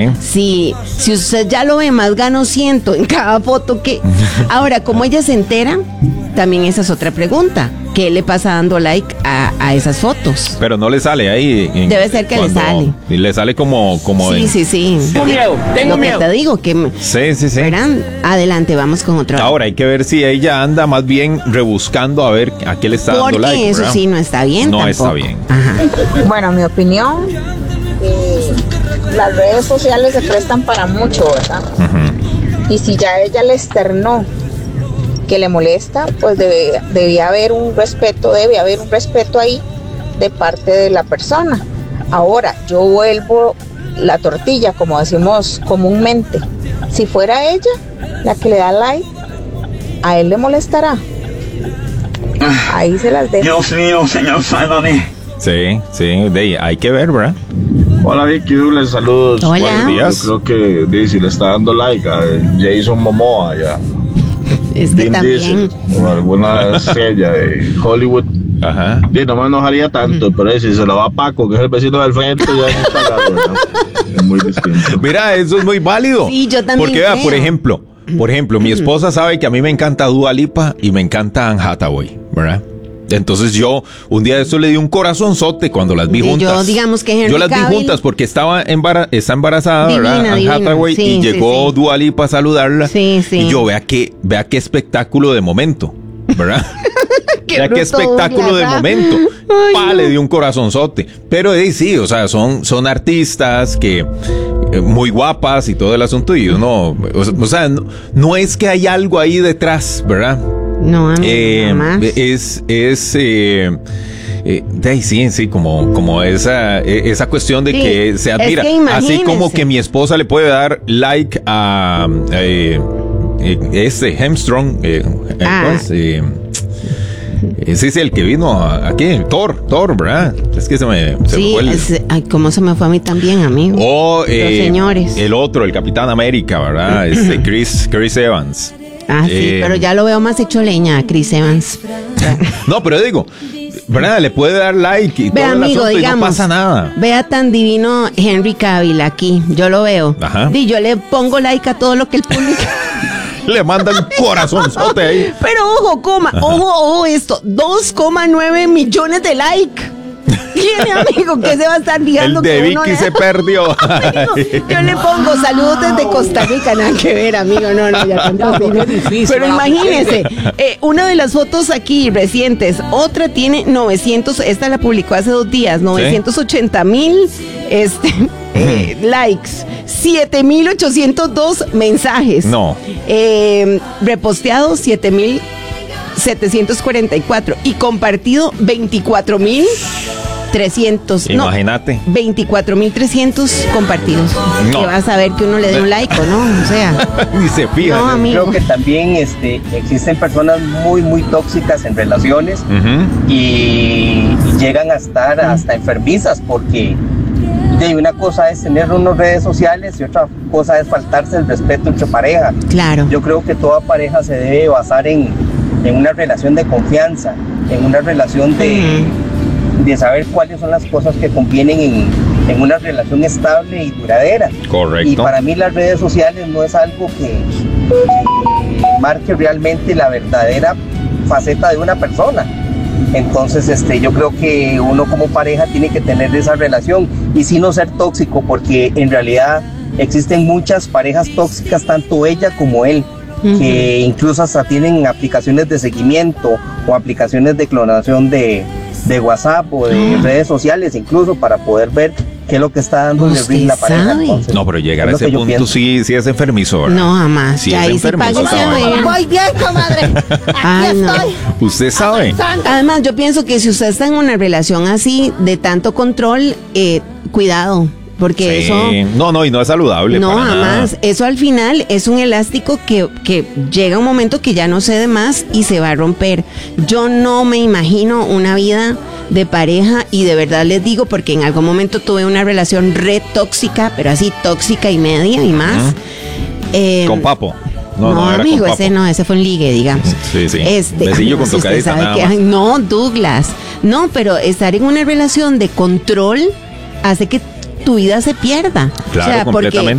Si usted ya lo ve, más gano siento en cada foto que... Ahora, ¿cómo ella se entera? También esa es otra pregunta. ¿Qué le pasa dando like a esas fotos? Pero no le sale ahí. Debe ser que le sale. Y le sale como Sí. Tengo miedo. Te digo que... Sí. Verán, adelante, vamos con otro. Ahora hay que ver si ella anda más bien rebuscando a ver a qué le está dando like. Porque eso ¿verdad? sí no está bien. No tampoco. está bien. Ajá. Bueno, mi opinión, las redes sociales se prestan para mucho, ¿verdad? Uh-huh. Y si ya ella le externó que le molesta, pues debe haber un respeto ahí de parte de la persona. Ahora, yo vuelvo la tortilla, como decimos comúnmente. Si fuera ella la que le da like, a él le molestará. Ahí se las dejo. Dios mío, señor, sálvame. Sí, hay que ver, ¿verdad? Hola Vicky, Douglas, saludos. Hola. Buenos días. Yo creo que si le está dando like a Jason Momoa ya. Es que Vin también... Diesel, o alguna estrella de Hollywood. Ajá. Sí, no me enojaría tanto, pero si se lo va a Paco, que es el vecino del frente, ya no está raro, ¿verdad? Es muy distinto. Mira, eso es muy válido. Sí, yo también Porque, vea, creo. por ejemplo, mi esposa sabe que a mí me encanta Dua Lipa y me encanta Anne Hathaway, ¿verdad? Entonces yo, un día de esto le di un corazonzote cuando las vi juntas. Yo, digamos que Henry Yo las vi Cavill, juntas porque está embarazada, divina, ¿verdad? Anne divina. Hathaway, Sí, y sí, llegó sí. Dua Lipa a saludarla. Sí. Y yo, vea qué espectáculo de momento, ¿verdad? Qué Vea qué bruto, espectáculo Douglas, de ¿ah? momento. Ay, no. Le dio un corazonzote. Pero sí, o sea, son artistas que muy guapas y todo el asunto, y uno, o sea, no es que hay algo ahí detrás, ¿verdad? No, nada más. Sí, como esa cuestión de Sí, que se admira. es que imagínese. Así como que mi esposa le puede dar like a Hemstrong, ese es el que vino aquí, Thor, ¿verdad? Es que se me fue ay, cómo se me fue a mí también, amigo. O Los señores. el otro, el Capitán América, ¿verdad? Chris Evans. Sí, pero ya lo veo más hecho leña, Chris Evans. No, pero digo, ¿verdad? Le puede dar like y Ve, todo amigo, el asunto, digamos, y no pasa nada. Vea tan divino Henry Cavill aquí, yo lo veo. Ajá. Y yo le pongo like a todo lo que él publica. Le mandan un corazonzote ahí. Pero ojo esto, 2,9 millones de like. Tiene, amigo, que se va a estar fijando El de que uno Vicky le... se perdió. Amigo, yo le pongo saludos desde Costa Rica, nada que ver, amigo, no, ya tanto así. Pero imagínese, una de las fotos aquí recientes, otra tiene 900, esta la publicó hace 2 días, 980,000 likes, 7,802 mensajes. No. Reposteados 7,744 y compartido 24,300. Imagínate. 24,300 compartidos. No. Que vas a ver que uno le dé un like o no, o sea. Ni se fija. No, amigo. Creo que también existen personas muy, muy tóxicas en relaciones Ujú. y llegan a estar hasta enfermizas porque una cosa es tener unas redes sociales y otra cosa es faltarse el respeto entre pareja. Claro. Yo creo que toda pareja se debe basar en una relación de confianza, en una relación de saber cuáles son las cosas que convienen en una relación estable y duradera. Correcto. Y para mí las redes sociales no es algo que marque realmente la verdadera faceta de una persona. Entonces yo creo que uno como pareja tiene que tener esa relación y sí no ser tóxico, porque en realidad existen muchas parejas tóxicas, tanto ella como él, que incluso hasta tienen aplicaciones de seguimiento o aplicaciones de clonación de WhatsApp o de redes sociales, incluso para poder ver qué es lo que está dando de ring la pareja. Entonces, no, pero llegar a es lo ese que yo punto pienso. sí es enfermizo, ¿verdad? No, jamás. Sí, Ya es ahí sí enfermizo. páguese a ver. Voy bien, comadre. Ay, Aquí no. estoy. Usted sabe. Además, yo pienso que si usted está en una relación así, de tanto control, cuidado. Porque Sí. eso... No, y no es saludable. No, para nada. jamás. Eso al final es un elástico que llega un momento que ya no cede más y se va a romper. Yo no me imagino una vida de pareja, y de verdad les digo, porque en algún momento tuve una relación re tóxica, pero así tóxica y media y más. Con Papo. No, era amigo, con Papo. ese fue un ligue, digamos. Sí. Besillo con si usted tocadita, sabe nada que- más. ay, no, Douglas. No, pero estar en una relación de control hace que tu vida se pierda. Claro, porque completamente.